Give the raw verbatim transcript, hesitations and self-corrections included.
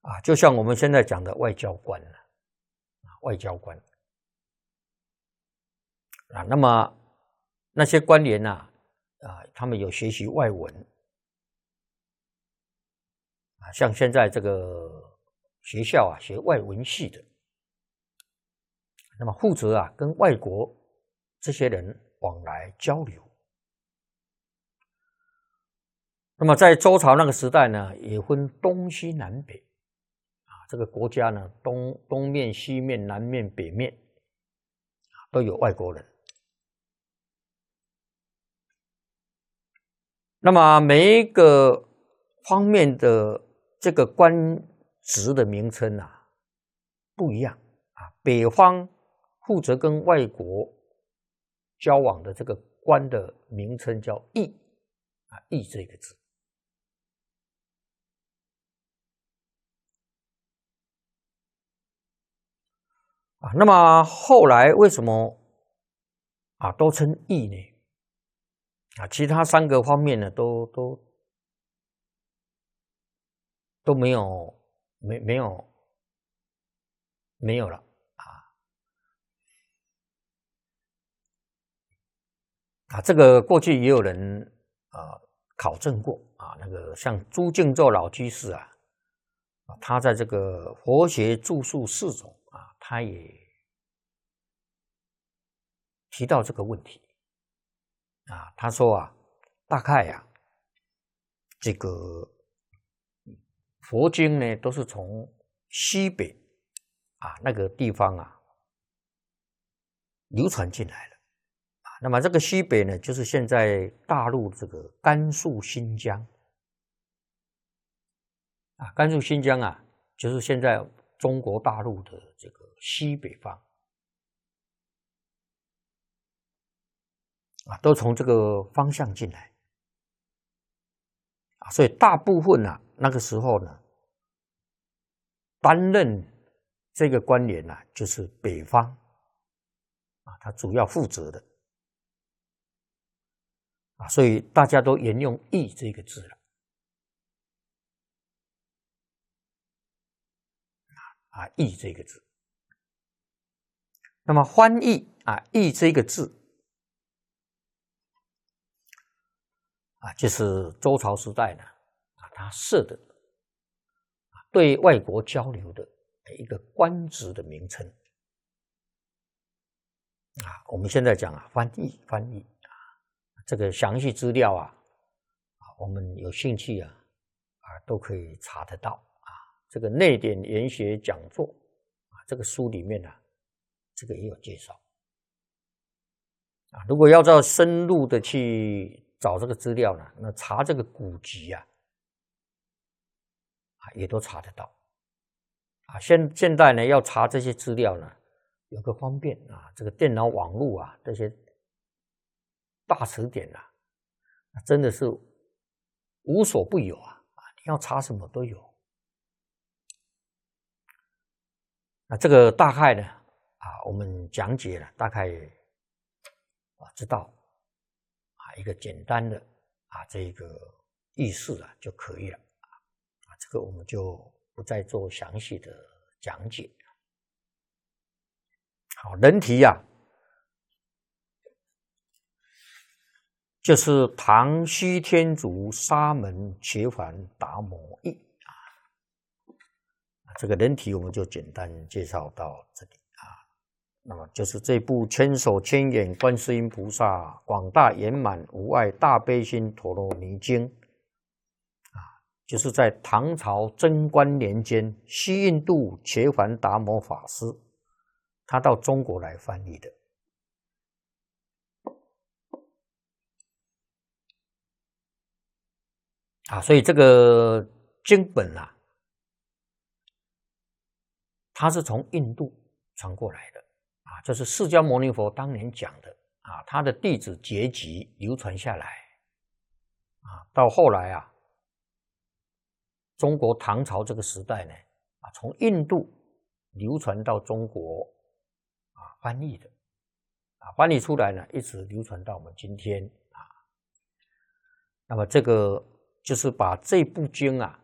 啊，就像我们现在讲的外交官啊，外交官啊，那么那些官员呐，啊，他们有学习外文啊，像现在这个学校啊，学外文系的，那么负责啊跟外国这些人往来交流。那么在周朝那个时代呢，也分东西南北啊，这个国家呢，东东面、西面、南面、北面都有外国人。那么每一个方面的这个官职的名称啊不一样啊，北方负责跟外国交往的这个官的名称叫邑啊，邑这个字。啊，那么后来为什么啊都称邑呢？啊，其他三个方面呢都都都没有没没有没有了啊啊，这个过去也有人啊考证过啊，那个像朱敬宙老居士啊，他在这个佛学著述四种啊，他也提到这个问题啊，他说啊，大概呀、啊，这个佛经呢都是从西北啊那个地方啊流传进来了啊，那么这个西北呢，就是现在大陆这个甘肃、新疆啊，甘肃、新疆啊，就是现在中国大陆的这个西北方。啊，都从这个方向进来啊，所以大部分呢、啊，那个时候呢，担任这个官员呢、啊，就是北方啊，他主要负责的啊，所以大家都沿用“邑”这个字了啊，“邑”这个字。那么翻译啊，“邑”这个字。啊，就是周朝时代呢，啊，他设的对外国交流的一个官职的名称啊。我们现在讲啊，翻译翻译啊，这个详细资料啊，啊，我们有兴趣啊，啊，都可以查得到啊。这个内典研学讲座啊，这个书里面呢、啊，这个也有介绍啊。如果要照深入的去找这个资料呢，那查这个古籍啊，啊也都查得到啊。现现在呢，要查这些资料呢，有个方便啊，这个电脑网络啊，这些大词典啊，真的是无所不有啊啊！你要查什么都有。那这个大概呢啊，我们讲解了，大概啊知道。一个简单的啊，这个意思啊就可以了啊，这个我们就不再做详细的讲解。好，人体呀、啊，就是唐西天竺沙门伽梵达摩译啊，这个人体我们就简单介绍到这里。那么就是这部千手千眼观世音菩萨广大圆满无碍大悲心陀罗尼经啊，就是在唐朝贞观年间，西印度伽梵达摩法师他到中国来翻译的啊，所以这个经本啊，它是从印度传过来的。啊，这是释迦牟尼佛当年讲的啊，他的弟子结集流传下来啊，到后来啊，中国唐朝这个时代呢，啊，从印度流传到中国啊，翻译的啊，翻译出来呢，一直流传到我们今天啊。那么这个就是把这部经啊